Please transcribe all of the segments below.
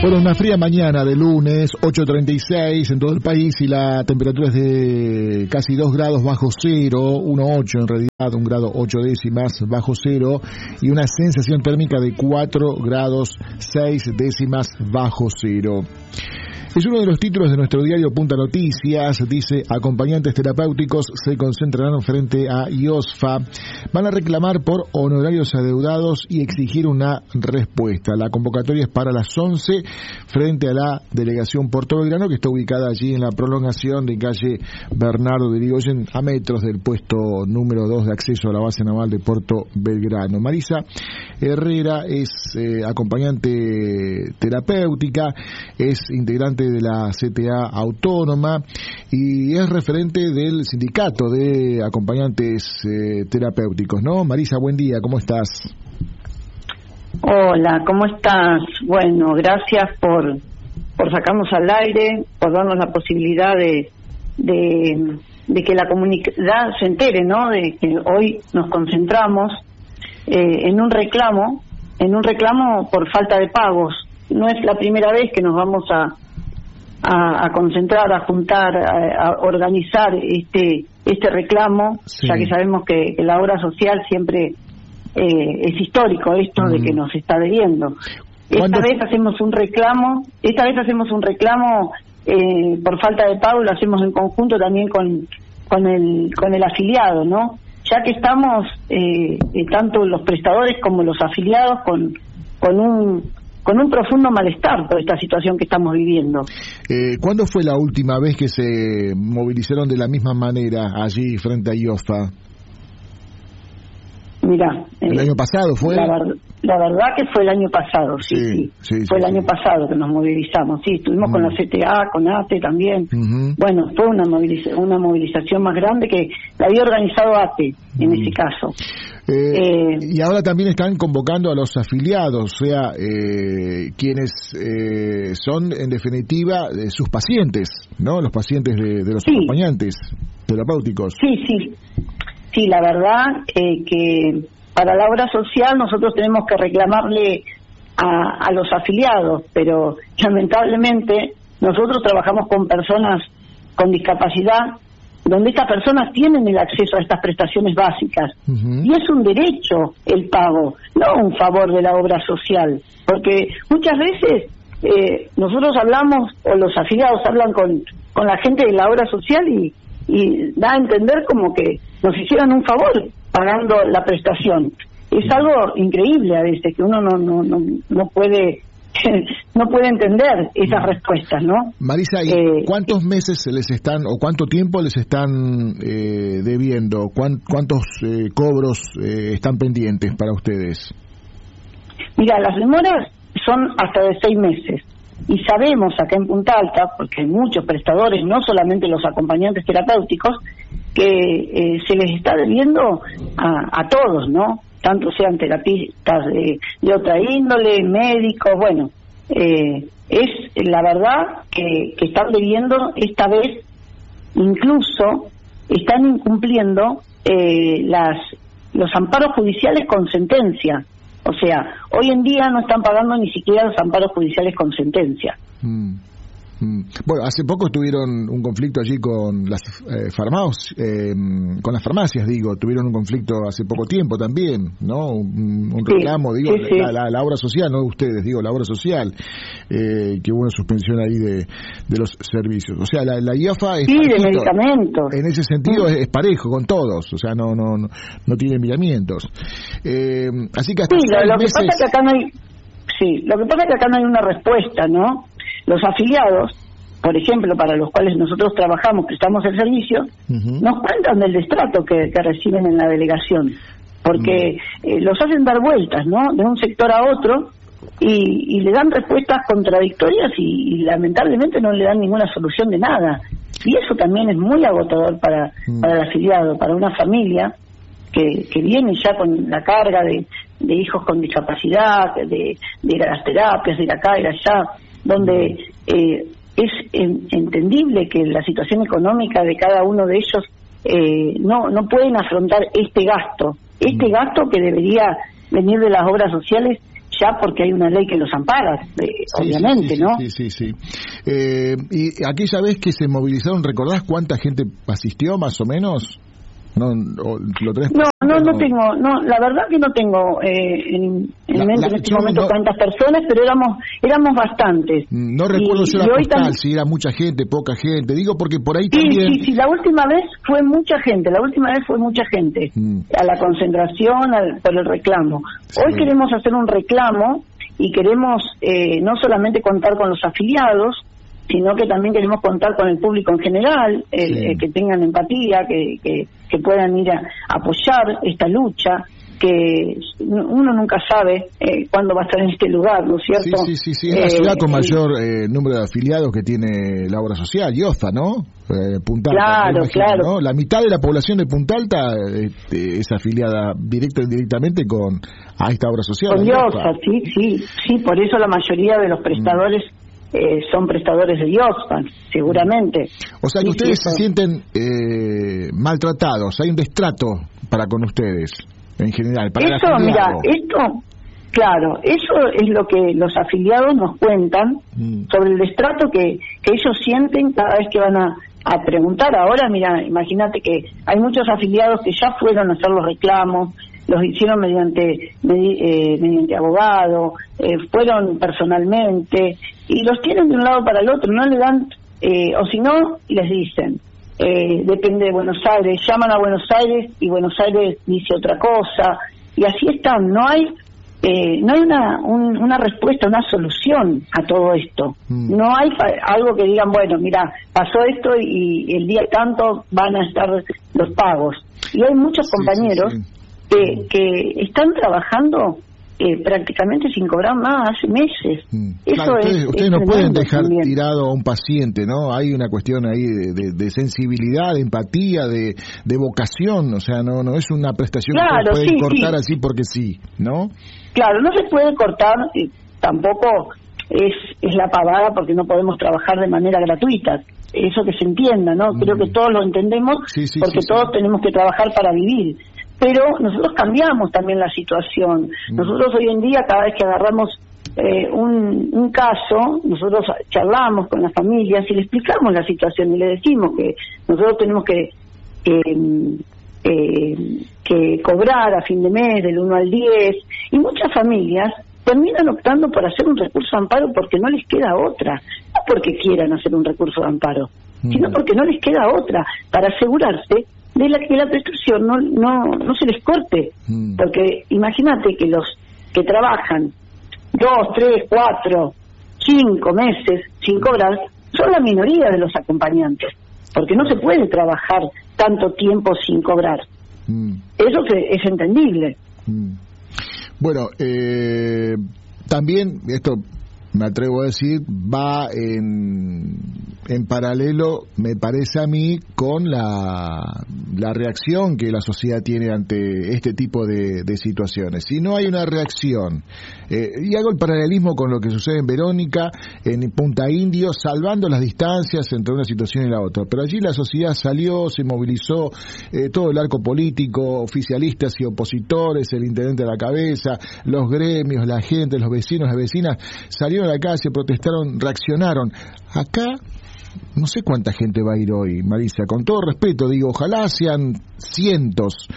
Bueno, una fría mañana de lunes, 8:36 en todo el país y la temperatura es de casi 2 grados bajo cero, 1,8 en realidad, 1 grado 8 décimas bajo cero y una sensación térmica de 4 grados 6 décimas bajo cero. Es uno de los títulos de nuestro diario Punta Noticias. Dice: acompañantes terapéuticos se concentrarán frente a IOSFA. Van a reclamar por honorarios adeudados y exigir una respuesta. La convocatoria es para las 11 frente a la delegación Puerto Belgrano, que está ubicada allí en la prolongación de calle Bernardo de Irigoyen, a metros del puesto número 2 de acceso a la base naval de Puerto Belgrano. Marisa Herrera es acompañante terapéutica, es integrante de la CTA Autónoma y es referente del sindicato de acompañantes terapéuticos, ¿no? Marisa, buen día, ¿cómo estás? Hola, ¿cómo estás? Bueno, gracias por sacarnos al aire, por darnos la posibilidad de que la comunidad se entere, ¿no? De que hoy nos concentramos en un reclamo por falta de pagos. No es la primera vez que nos vamos a concentrar, a juntar, a organizar este reclamo, sí. Ya que sabemos que la obra social siempre es histórico esto de que nos está debiendo. Esta vez hacemos un reclamo por falta de pago, lo hacemos en conjunto también con el afiliado, ¿no? Ya que estamos tanto los prestadores como los afiliados con un profundo malestar por esta situación que estamos viviendo. ¿Cuándo fue la última vez que se movilizaron de la misma manera allí frente a IOSFA? Mirá, ¿el año pasado fue? La verdad que fue el año pasado, sí. Fue el año pasado que nos movilizamos, sí, estuvimos con la CTA, con ATE también. Bueno, fue una movilización más grande que la había organizado ATE en ese caso. Y ahora también están convocando a los afiliados, o sea, quienes son en definitiva sus pacientes, ¿no? Los pacientes de los acompañantes terapéuticos. Sí, la verdad que para la obra social nosotros tenemos que reclamarle a los afiliados, pero lamentablemente nosotros trabajamos con personas con discapacidad, donde estas personas tienen el acceso a estas prestaciones básicas, y es un derecho el pago, no un favor de la obra social, porque muchas veces nosotros hablamos, o los afiliados hablan con la gente de la obra social y da a entender como que nos hicieran un favor pagando la prestación. Es algo increíble a veces, que uno no puede no puede entender esas respuestas, ¿no? Marisa, ¿y cuántos meses les están, o cuánto tiempo les están debiendo? ¿Cuántos cobros están pendientes para ustedes? Mira, las demoras son hasta de 6 meses. Y sabemos acá en Punta Alta, porque hay muchos prestadores, no solamente los acompañantes terapéuticos, que se les está debiendo a todos, ¿no? Tanto sean terapistas de otra índole, médicos, bueno, es la verdad que están debiendo esta vez, incluso están incumpliendo los amparos judiciales con sentencia. O sea, hoy en día no están pagando ni siquiera los amparos judiciales con sentencia. Bueno, hace poco tuvieron un conflicto allí con las con las farmacias, tuvieron un conflicto hace poco tiempo también, ¿no? Un reclamo, sí. La obra social, no ustedes, la obra social, que hubo una suspensión ahí de los servicios. O sea, la IOSFA es de medicamentos. En ese sentido es parejo con todos, o sea, no tiene miramientos. Así que hasta lo que pasa es que acá no hay, lo que pasa es que acá no hay una respuesta, ¿no? Los afiliados, por ejemplo, para los cuales nosotros trabajamos, prestamos el servicio, nos cuentan del destrato que reciben en la delegación, porque los hacen dar vueltas, ¿no? De un sector a otro y le dan respuestas contradictorias y lamentablemente no le dan ninguna solución de nada. Y eso también es muy agotador para el afiliado, para una familia que viene ya con la carga de hijos con discapacidad, de ir a las terapias, de ir acá, ir allá, donde es entendible que la situación económica de cada uno de ellos no pueden afrontar este gasto que debería venir de las obras sociales, ya porque hay una ley que los ampara, obviamente, ¿no? Sí. Y aquella vez que se movilizaron, ¿recordás cuánta gente asistió más o menos? No tengo, la verdad que no tengo en mente en este momento cuántas personas, pero éramos bastantes. No recuerdo yo la postal, si era mucha gente, poca gente, digo porque por ahí también... Sí, la última vez fue mucha gente a la concentración, por el reclamo. Sí. Hoy queremos hacer un reclamo y queremos no solamente contar con los afiliados, sino que también queremos contar con el público en general, que tengan empatía, que puedan ir a apoyar esta lucha, que uno nunca sabe cuándo va a estar en este lugar, ¿no es cierto? Sí, es la ciudad con mayor número de afiliados que tiene la obra social, Yosta, ¿no? Punta Alta. Claro. ¿No? La mitad de la población de Punta Alta es afiliada directa o indirectamente a esta obra social. Con Yosta, sí, por eso la mayoría de los prestadores son prestadores de IOSPAN, seguramente. O sea que ustedes se sienten maltratados, hay un destrato para con ustedes, en general, para eso, mira, claro, eso es lo que los afiliados nos cuentan sobre el destrato que ellos sienten cada vez que van a preguntar. Ahora, mira, imagínate que hay muchos afiliados que ya fueron a hacer los reclamos, los hicieron mediante abogado, fueron personalmente, y los tienen de un lado para el otro, no le dan, o si no, les dicen, depende de Buenos Aires, llaman a Buenos Aires y Buenos Aires dice otra cosa, y así están, no hay una respuesta, una solución a todo esto. No hay algo que digan, bueno, mira, pasó esto y el día tanto van a estar los pagos. Y hay muchos compañeros que están trabajando prácticamente sin cobrar más hace meses. Claro, ustedes no pueden dejar tirado a un paciente, ¿no? Hay una cuestión ahí de sensibilidad, de empatía, de vocación, o sea, no es una prestación que pueden cortar así porque sí, ¿no? Claro, no se puede cortar, tampoco es la pavada porque no podemos trabajar de manera gratuita. Eso que se entienda, ¿no? Creo que todos lo entendemos porque todos tenemos que trabajar para vivir. Pero nosotros cambiamos también la situación. Nosotros hoy en día, cada vez que agarramos un caso, nosotros charlamos con las familias y le explicamos la situación y le decimos que nosotros tenemos que cobrar a fin de mes del 1 al 10, y muchas familias terminan optando por hacer un recurso de amparo porque no les queda otra, no porque quieran hacer un recurso de amparo, sino porque no les queda otra, para asegurarse de que la prestación no se les corte, porque imagínate que los que trabajan 2, 3, 4, 5 meses sin cobrar son la minoría de los acompañantes, porque no se puede trabajar tanto tiempo sin cobrar. Eso es entendible. Bueno, también esto me atrevo a decir va en paralelo, me parece a mí, con la reacción que la sociedad tiene ante este tipo de situaciones. Si no hay una reacción, y hago el paralelismo con lo que sucede en Verónica, en Punta Indio, salvando las distancias entre una situación y la otra, pero allí la sociedad salió, se movilizó, todo el arco político, oficialistas y opositores, el intendente a la cabeza, los gremios, la gente, los vecinos, las vecinas, salieron a la calle, protestaron, reaccionaron. Acá no sé cuánta gente va a ir hoy, Marisa, con todo respeto, digo, ojalá sean cientos.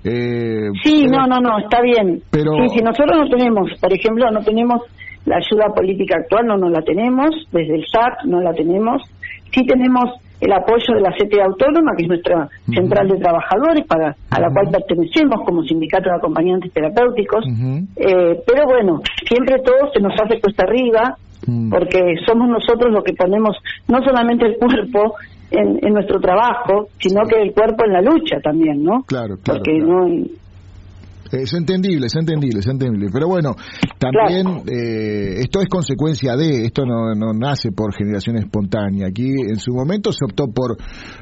No, está bien. Pero... Sí, nosotros no tenemos, por ejemplo, no tenemos la ayuda política actual, no la tenemos, desde el SAT no la tenemos. Sí tenemos el apoyo de la CTA Autónoma, que es nuestra central de trabajadores, a la cual pertenecemos como sindicato de acompañantes terapéuticos. Pero bueno, siempre todo se nos hace cuesta arriba, porque somos nosotros los que ponemos no solamente el cuerpo en nuestro trabajo, sino que el cuerpo en la lucha también, ¿no? Claro. Porque Es entendible, pero bueno, también esto es consecuencia esto no nace por generación espontánea. Aquí en su momento se optó por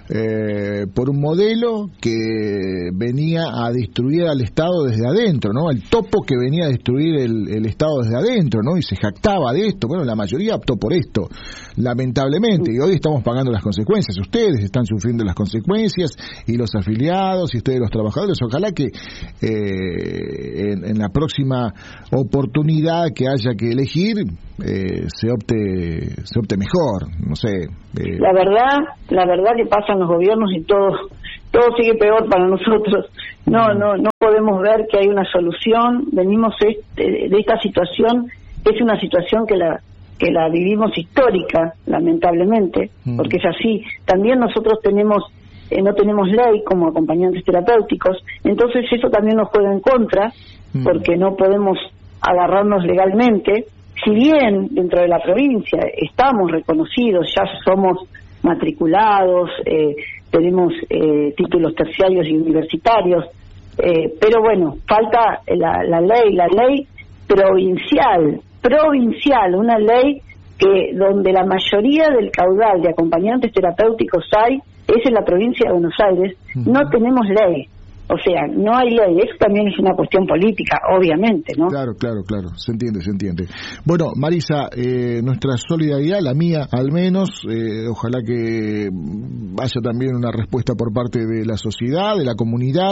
un modelo que venía a destruir al Estado desde adentro, ¿no? El topo que venía a destruir el Estado desde adentro, ¿no? Y se jactaba de esto. Bueno, la mayoría optó por esto, lamentablemente, y hoy estamos pagando las consecuencias. Ustedes están sufriendo las consecuencias, y los afiliados, y ustedes los trabajadores. Ojalá que en la próxima oportunidad que haya que elegir se opte mejor, no sé. La verdad que pasan los gobiernos y todo sigue peor para nosotros. No podemos ver que hay una solución. Venimos de esta situación, es una situación que la vivimos histórica, lamentablemente, porque es así. También nosotros no tenemos ley como acompañantes terapéuticos, entonces eso también nos juega en contra, porque no podemos agarrarnos legalmente. Si bien dentro de la provincia estamos reconocidos, ya somos matriculados, tenemos títulos terciarios y universitarios, pero bueno, falta la ley provincial, una ley que donde la mayoría del caudal de acompañantes terapéuticos es en la provincia de Buenos Aires. No tenemos ley, o sea, no hay ley. Eso también es una cuestión política, obviamente, ¿no? Claro, se entiende. Bueno, Marisa, nuestra solidaridad, la mía al menos, ojalá que haya también una respuesta por parte de la sociedad, de la comunidad.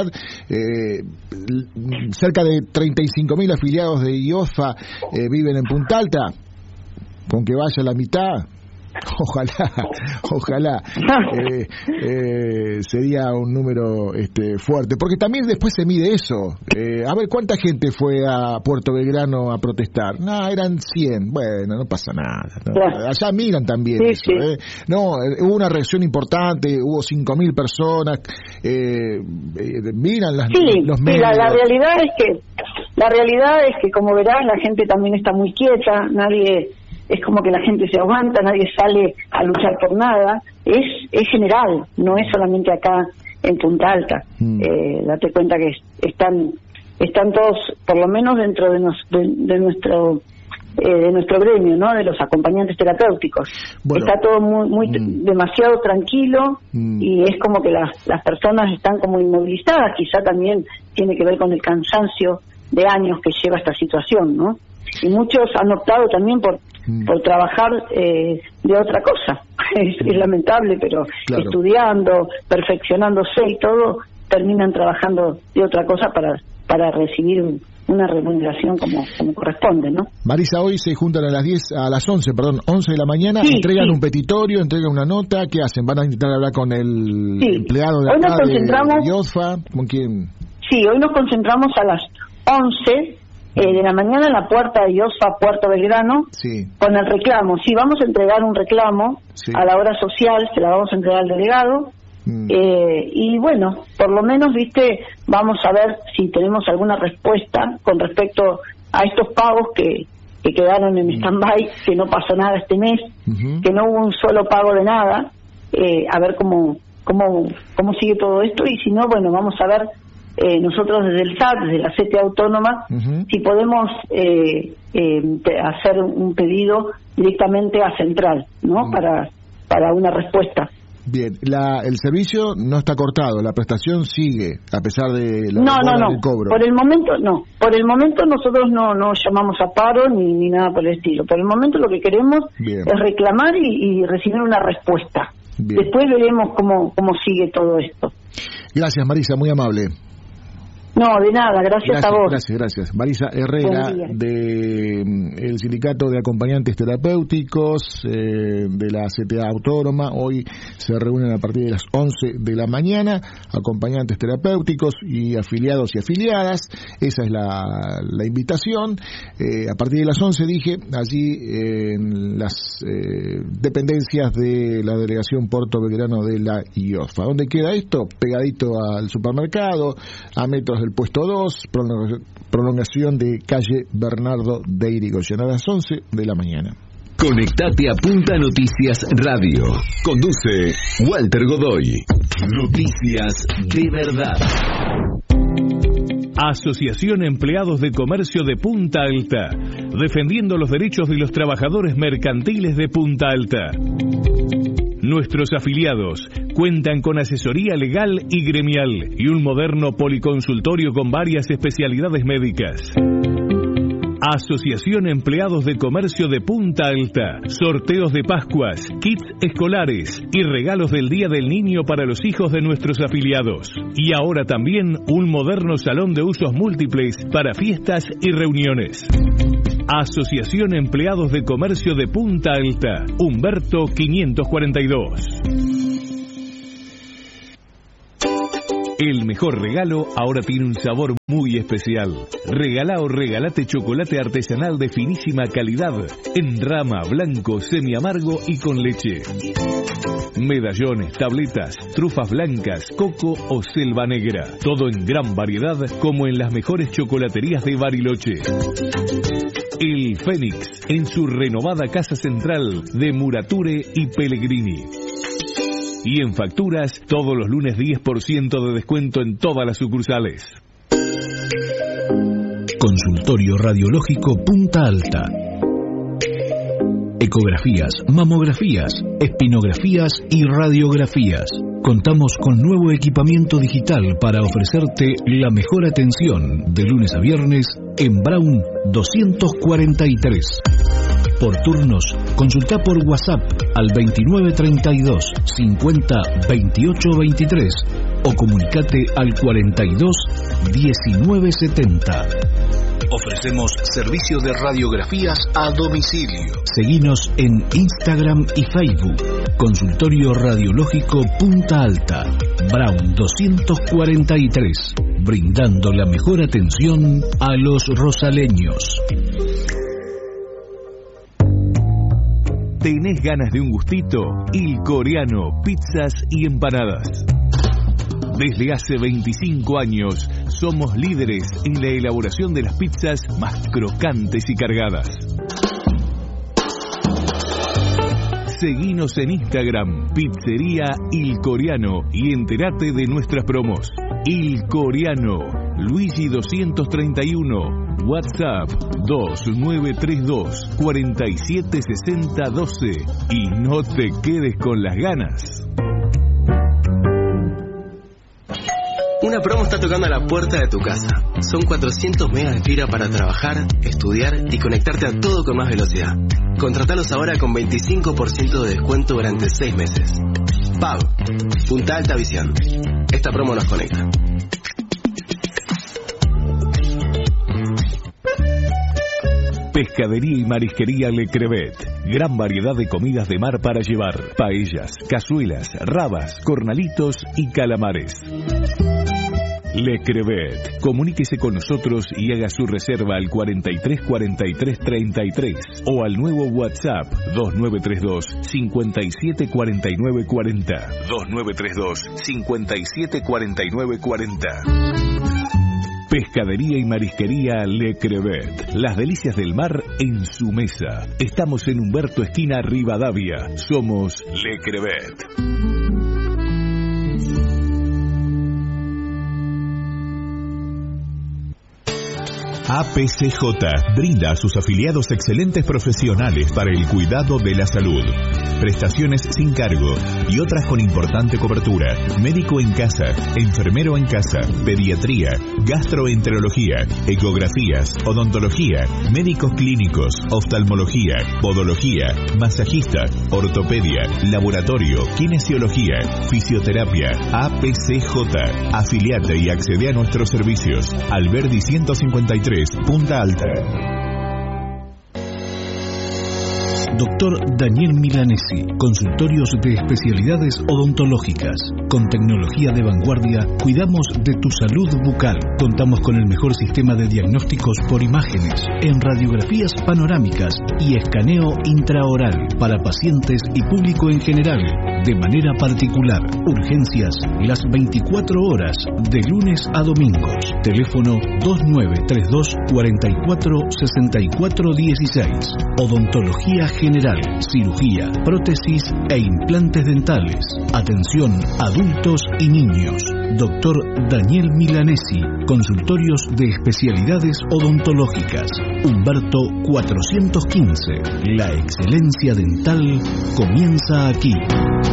Cerca de 35.000 afiliados de IOFA viven en Punta Alta. Con que vaya la mitad, ojalá sería un número fuerte, porque también después se mide eso. A ver, ¿cuánta gente fue a Puerto Belgrano a protestar? No, eran 100. Bueno, no pasa nada, ¿no? Claro. Allá miran también eso. No, hubo una reacción importante, hubo 5.000 personas. Miran los medios. La realidad es que, como verás, la gente también está muy quieta. Es como que la gente se aguanta, nadie sale a luchar por nada. Es general, no es solamente acá en Punta Alta. Date cuenta que están todos, por lo menos dentro de nuestro gremio, ¿no? De los acompañantes terapéuticos. Bueno, está todo muy demasiado tranquilo, y es como que las personas están como inmovilizadas. Quizá también tiene que ver con el cansancio de años que lleva esta situación, ¿no? Y muchos han optado también por trabajar de otra cosa. Es lamentable, pero claro, estudiando, perfeccionándose y todo, terminan trabajando de otra cosa para recibir una remuneración como corresponde, ¿no? Marisa, hoy se juntan a las 11 de la mañana, entregan un petitorio, entregan una nota. ¿Qué hacen? ¿Van a intentar hablar con el empleado de acá de IOFA? ¿Con quién? Sí, hoy nos concentramos a las 11 de la mañana en la puerta de IOFA Puerto Belgrano, con el reclamo. Sí, vamos a entregar un reclamo a la obra social, se la vamos a entregar al delegado, y bueno, por lo menos, vamos a ver si tenemos alguna respuesta con respecto a estos pagos que quedaron en stand-by, que no pasó nada este mes, que no hubo un solo pago de nada. A ver cómo sigue todo esto, y si no, bueno, vamos a ver nosotros desde el SAT, desde la CTA Autónoma, si podemos hacer un pedido directamente a Central, ¿no? Para una respuesta. Bien, el servicio no está cortado, la prestación sigue, a pesar de la demora del cobro. Por el momento nosotros no llamamos a paro ni nada por el estilo. Por el momento lo que queremos es reclamar y recibir una respuesta. Bien. Después veremos cómo sigue todo esto. Gracias, Marisa, muy amable. No, de nada, gracias a vos. Gracias. Marisa Herrera, del Sindicato de Acompañantes Terapéuticos de la CTA Autónoma. Hoy se reúnen a partir de las 11 de la mañana, acompañantes terapéuticos y afiliados y afiliadas. Esa es la invitación. A partir de las 11, dije, allí en las dependencias de la Delegación Puerto Belgrano de la IOFA. ¿Dónde queda esto? Pegadito al supermercado, a metros del puesto 2, prolongación de calle Bernardo de Irigoyen, a las 11 de la mañana. Conectate a Punta Noticias Radio. Conduce Walter Godoy. Noticias de verdad. Asociación Empleados de Comercio de Punta Alta, defendiendo los derechos de los trabajadores mercantiles de Punta Alta. Nuestros afiliados cuentan con asesoría legal y gremial y un moderno policonsultorio con varias especialidades médicas. Asociación Empleados de Comercio de Punta Alta. Sorteos de Pascuas, kits escolares y regalos del Día del Niño para los hijos de nuestros afiliados. Y ahora también un moderno salón de usos múltiples para fiestas y reuniones. Asociación Empleados de Comercio de Punta Alta. Humberto 542. El mejor regalo ahora tiene un sabor muy especial. Regalá o regalate chocolate artesanal de finísima calidad, en rama, blanco, semiamargo y con leche. Medallones, tabletas, trufas blancas, coco o selva negra. Todo en gran variedad, como en las mejores chocolaterías de Bariloche. El Fénix, en su renovada casa central de Murature y Pellegrini. Y en facturas, todos los lunes 10% de descuento en todas las sucursales. Consultorio Radiológico Punta Alta. Ecografías, mamografías, espinografías y radiografías. Contamos con nuevo equipamiento digital para ofrecerte la mejor atención de lunes a viernes en Brown 243. Por turnos, consulta por WhatsApp al 2932 50 28 23 o comunicate al 42 19 70. Ofrecemos servicio de radiografías a domicilio. Seguinos en Instagram y Facebook. Consultorio Radiológico Punta Alta, Brown 243, brindando la mejor atención a los rosaleños. ¿Tenés ganas de un gustito? Il Coreano, pizzas y empanadas. Desde hace 25 años somos líderes en la elaboración de las pizzas más crocantes y cargadas. Seguinos en Instagram, Pizzería Il Coreano, y entérate de nuestras promos. Il Coreano, Luigi 231, WhatsApp 2932 476012, y no te quedes con las ganas. Una promo está tocando a la puerta de tu casa. Son 400 megas de fibra para trabajar, estudiar y conectarte a todo con más velocidad. Contratalos ahora con 25% de descuento durante 6 meses. Pau, Punta Alta Visión. Esta promo nos conecta. Pescadería y Marisquería Le Crevet. Gran variedad de comidas de mar para llevar. Paellas, cazuelas, rabas, cornalitos y calamares. Le Crevet. Comuníquese con nosotros y haga su reserva al 43 43 33 o al nuevo WhatsApp 2932 57 49 40. 2932 57 49 40. Pescadería y Marisquería Le Crevet. Las delicias del mar en su mesa. Estamos en Humberto esquina Rivadavia. Somos Le Crevet. APCJ brinda a sus afiliados excelentes profesionales para el cuidado de la salud. Prestaciones sin cargo y otras con importante cobertura. Médico en casa, enfermero en casa, pediatría, gastroenterología, ecografías, odontología, médicos clínicos, oftalmología, podología, masajista, ortopedia, laboratorio, kinesiología, fisioterapia. APCJ. Afiliate y accede a nuestros servicios. Alberdi 153, Punta Alta. Doctor Daniel Milanesi, consultorios de especialidades odontológicas. Con tecnología de vanguardia, cuidamos de tu salud bucal. Contamos con el mejor sistema de diagnósticos por imágenes, en radiografías panorámicas y escaneo intraoral para pacientes y público en general, de manera particular. Urgencias las 24 horas, de lunes a domingos. Teléfono 2932 44 64 16. Odontología general, cirugía, prótesis e implantes dentales. Atención adultos y niños. Doctor Daniel Milanesi, consultorios de especialidades odontológicas. Humberto 415. La excelencia dental comienza aquí.